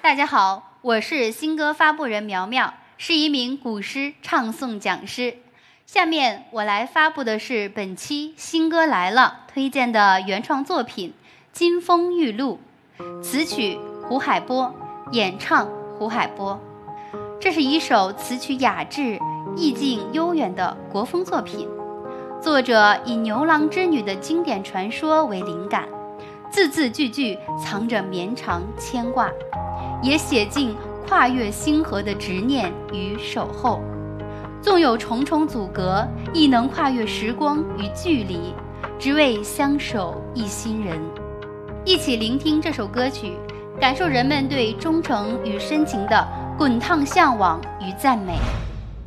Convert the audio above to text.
大家好，我是新歌发布人苗苗，是一名古诗唱诵讲师。下面我来发布的是本期新歌来了推荐的原创作品《金风玉露》，词曲胡海波，演唱胡海波。这是一首词曲雅致、意境悠远的国风作品。作者以牛郎织女的经典传说为灵感，字字句句藏着绵长牵挂，也写尽跨越星河的执念与守候。纵有重重阻隔，亦能跨越时光与距离，只为相守一心人。一起聆听这首歌曲，感受人们对忠诚与深情的滚烫向往与赞美。